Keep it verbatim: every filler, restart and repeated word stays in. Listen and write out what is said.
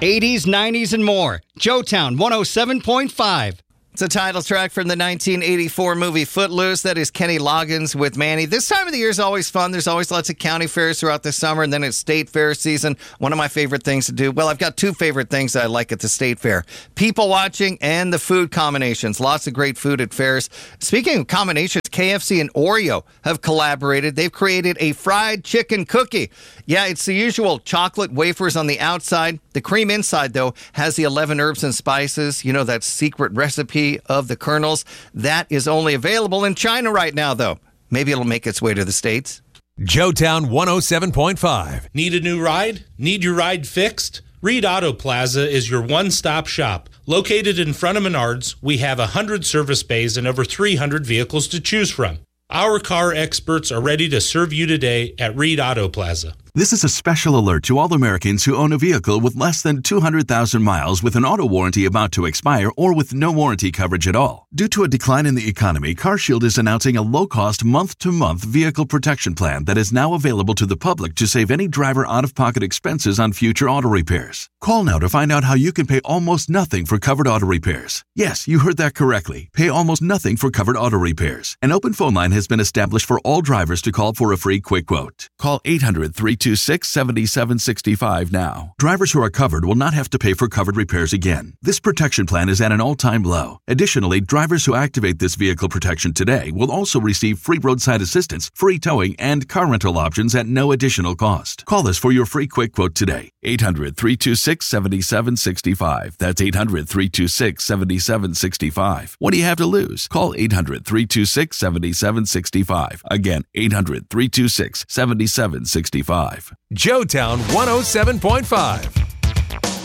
eighties, nineties, and more. Joetown one oh seven point five. It's a title track from the nineteen eighty-four movie Footloose. That is Kenny Loggins with Manny. This time of the year is always fun. There's always lots of county fairs throughout the summer, and then it's state fair season. One of my favorite things to do, well, I've got two favorite things that I like at the state fair. People watching and the food combinations. Lots of great food at fairs. Speaking of combinations, K F C and Oreo have collaborated. They've created a fried chicken cookie. Yeah, it's the usual chocolate wafers on the outside. The cream inside, though, has the eleven herbs and spices. You know, that secret recipe of the Colonels. That is only available in China right now, though. Maybe it'll make its way to the States. Joetown one oh seven point five. Need a new ride? Need your ride fixed? Reed Auto Plaza is your one-stop shop. Located in front of Menards, we have one hundred service bays and over three hundred vehicles to choose from. Our car experts are ready to serve you today at Reed Auto Plaza. This is a special alert to all Americans who own a vehicle with less than two hundred thousand miles with an auto warranty about to expire or with no warranty coverage at all. Due to a decline in the economy, CarShield is announcing a low-cost month-to-month vehicle protection plan that is now available to the public to save any driver out-of-pocket expenses on future auto repairs. Call now to find out how you can pay almost nothing for covered auto repairs. Yes, you heard that correctly. Pay almost nothing for covered auto repairs. An open phone line has been established for all drivers to call for a free quick quote. Call eight hundred, three two six, seven seven six five now. Drivers who are covered will not have to pay for covered repairs again. This protection plan is at an all-time low. Additionally, drivers who activate this vehicle protection today will also receive free roadside assistance, free towing, and car rental options at no additional cost. Call us for your free quick quote today. eight hundred, three two six, seven seven six five. That's eight hundred, three two six, seven seven six five. What do you have to lose? Call eight hundred, three two six, seven seven six five. Again, eight hundred, three two six, seven seven six five. Joetown one oh seven point five.